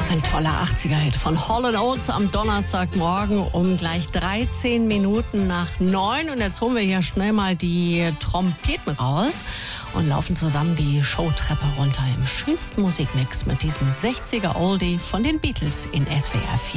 Ein toller 80er-Hit von Hall & Oates am Donnerstagmorgen um gleich 13 Minuten nach 9. Und jetzt holen wir hier schnell mal die Trompeten raus und laufen zusammen die Showtreppe runter im schönsten Musikmix mit diesem 60er Oldie von den Beatles in SWR 4.